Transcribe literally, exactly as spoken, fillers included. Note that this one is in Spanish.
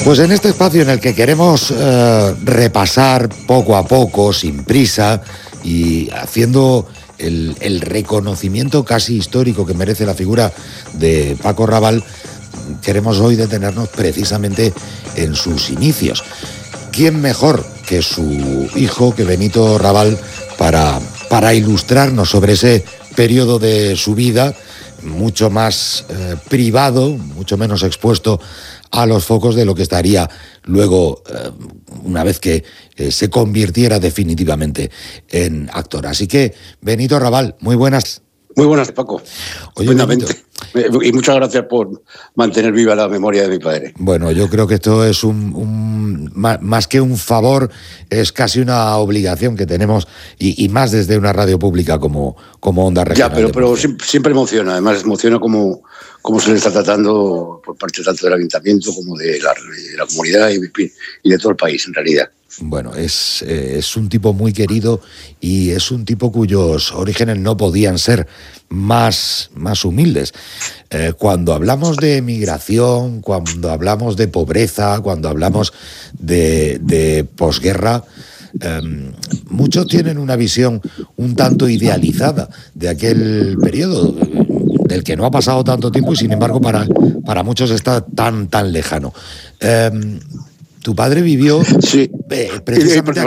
Pues en este espacio en el que queremos eh, repasar poco a poco, sin prisa y haciendo el, el reconocimiento casi histórico que merece la figura de Paco Raval, queremos hoy detenernos precisamente en sus inicios. ¿Quién mejor que su hijo, que Benito Raval, para, para ilustrarnos sobre ese periodo de su vida mucho más eh, privado, mucho menos expuesto a los focos de lo que estaría luego, eh, una vez que eh, se convirtiera definitivamente en actor? Así que, Benito Raval, muy buenas. Muy buenas, Paco. Oye, Benito, y muchas gracias por mantener viva la memoria de mi padre. Bueno, yo creo que esto es un, un más que un favor, es casi una obligación que tenemos, y, y más desde una radio pública como, como Onda Regional. Ya, pero, pero siempre, siempre emociona, además emociona como, como se le está tratando por parte tanto del ayuntamiento como de la, de la comunidad y, y de todo el país, en realidad. Bueno, es, eh, es un tipo muy querido y es un tipo cuyos orígenes no podían ser más, más humildes. Eh, cuando hablamos de migración, cuando hablamos de pobreza, cuando hablamos de, de posguerra, eh, muchos tienen una visión un tanto idealizada de aquel periodo, del que no ha pasado tanto tiempo y sin embargo para, para muchos está tan, tan lejano. Eh, Tu padre vivió sí. eh, precisamente